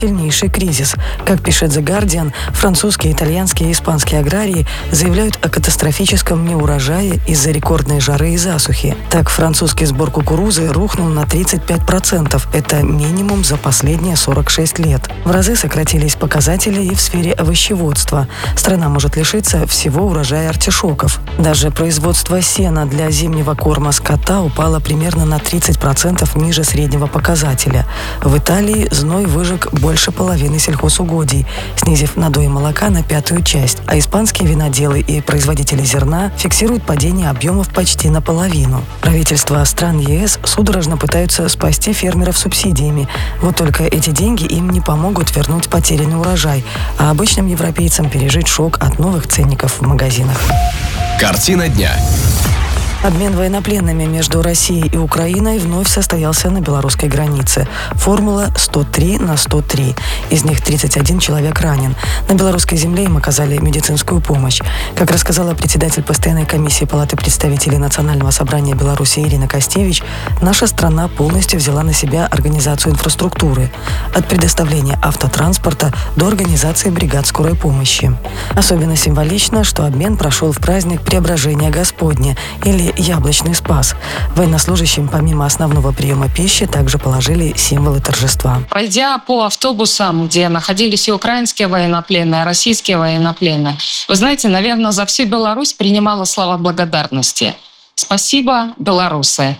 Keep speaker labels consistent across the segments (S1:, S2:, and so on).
S1: сильнейший кризис. Как пишет The Guardian, французские, итальянские и испанские аграрии заявляют о катастрофическом неурожае из-за рекордной жары и засухи. Так, французский сбор кукурузы рухнул на 35%. Это минимум за последние 46 лет. В разы сократились показатели и в сфере овощеводства. Страна может лишиться всего урожая артишоков. Даже производство сена для зимнего корма скота упало примерно на 30% ниже среднего показателя. В Италии зной выжег больше половины сельхозугодий, снизив надои молока на 1/5 часть, а испанские виноделы и производители зерна фиксируют падение объемов почти наполовину. Правительства стран ЕС судорожно пытаются спасти фермеров субсидиями. Вот только эти деньги им не помогут вернуть потерянный урожай, а обычным европейцам пережить шок от новых ценников в магазинах.
S2: Картина дня.
S1: Обмен военнопленными между Россией и Украиной вновь состоялся на белорусской границе. Формула 103/103. Из них 31 человек ранен. На белорусской земле им оказали медицинскую помощь. Как рассказала председатель постоянной комиссии Палаты представителей Национального собрания Беларуси Ирина Костевич, наша страна полностью взяла на себя организацию инфраструктуры. От предоставления автотранспорта до организации бригад скорой помощи. Особенно символично, что обмен прошел в праздник Преображения Господня или Яблочный Спас. Военнослужащим помимо основного приема пищи также положили символы торжества.
S3: Пройдя по автобусам, где находились и украинские военнопленные, и российские военнопленные, вы знаете, наверное, за всю Беларусь принимала слова благодарности. Спасибо, белорусы.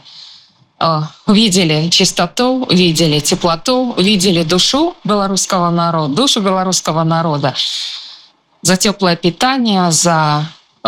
S3: Увидели чистоту, увидели теплоту, увидели душу белорусского народа, за теплое питание, за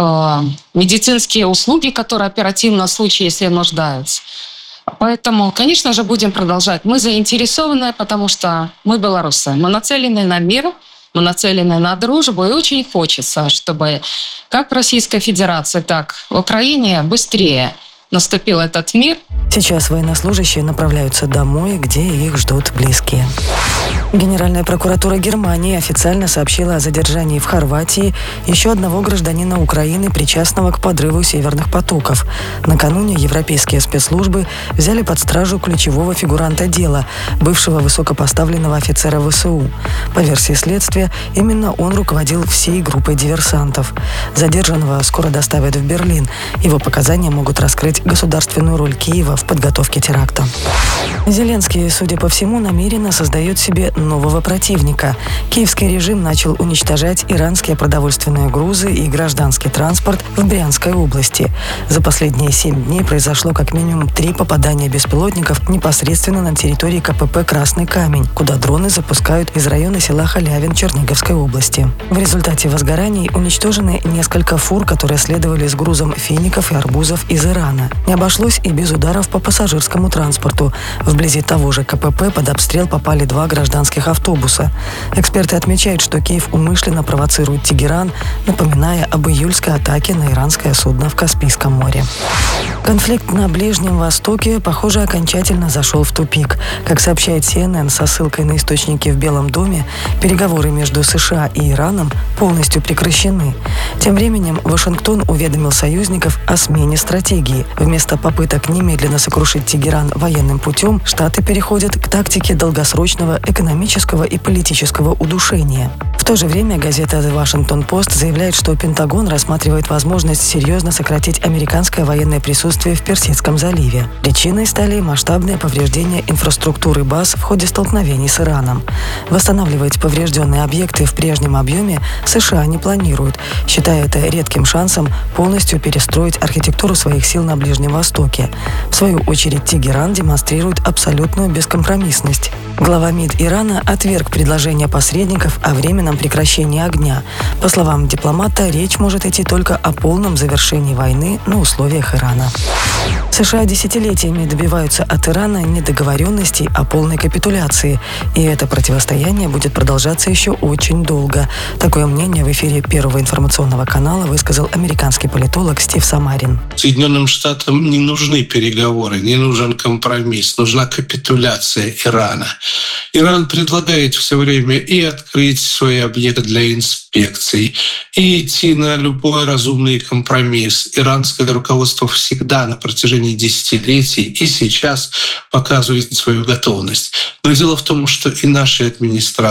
S3: медицинские услуги, которые оперативно в случае, если нуждаются. Поэтому, конечно же, будем продолжать. Мы заинтересованы, потому что мы белорусы. Мы нацелены на мир, мы нацелены на дружбу, и очень хочется, чтобы как в Российской Федерации, так и в Украине быстрее наступил этот мир.
S1: Сейчас военнослужащие направляются домой, где их ждут близкие. Генеральная прокуратура Германии официально сообщила о задержании в Хорватии еще одного гражданина Украины, причастного к подрыву северных потоков. Накануне европейские спецслужбы взяли под стражу ключевого фигуранта дела, бывшего высокопоставленного офицера ВСУ. По версии следствия, именно он руководил всей группой диверсантов. Задержанного скоро доставят в Берлин. Его показания могут раскрыть государственную роль Киева в подготовке теракта. Зеленский, судя по всему, намеренно создает себе нового противника. Киевский режим начал уничтожать иранские продовольственные грузы и гражданский транспорт в Брянской области. За последние 7 дней произошло как минимум 3 попадания беспилотников непосредственно на территории КПП «Красный камень», куда дроны запускают из района села Халявин Черниговской области. В результате возгораний уничтожены несколько фур, которые следовали с грузом фиников и арбузов из Ирана. Не обошлось и без ударов по пассажирскому транспорту. Вблизи того же КПП под обстрел попали 2 гражданских автобуса. Эксперты отмечают, что Киев умышленно провоцирует Тегеран, напоминая об июльской атаке на иранское судно в Каспийском море. Конфликт на Ближнем Востоке, похоже, окончательно зашел в тупик. Как сообщает CNN со ссылкой на источники в Белом доме, переговоры между США и Ираном полностью прекращены. Тем временем Вашингтон уведомил союзников о смене стратегии. Вместо попыток немедленно сокрушить Тегеран военным путем, Штаты переходят к тактике долгосрочного экономического и политического удушения. В то же время газета The Washington Post заявляет, что Пентагон рассматривает возможность серьезно сократить американское военное присутствие в Персидском заливе. Причиной стали масштабные повреждения инфраструктуры баз в ходе столкновений с Ираном. Восстанавливать поврежденные объекты в прежнем объеме США не планируют, считая это редким шансом полностью перестроить архитектуру своих сил на Ближнем Востоке. В свою очередь, Тегеран демонстрирует абсолютную бескомпромиссность. Глава МИД Ирана отверг предложение посредников о временном прекращении огня. По словам дипломата, речь может идти только о полном завершении войны на условиях Ирана. США десятилетиями добиваются от Ирана недоговоренностей о полной капитуляции, и это противостояние будет продолжаться еще очень долго. Такое мнение в эфире Первого информационного канала высказал американский политолог Стив Самарин.
S4: Соединенным Штатам не нужны переговоры, не нужен компромисс, нужна капитуляция Ирана. Иран предлагает все время и открыть свои объекты для инспекций, и идти на любой разумный компромисс. Иранское руководство всегда на протяжении десятилетий и сейчас показывает свою готовность. Но дело в том, что и наша администрация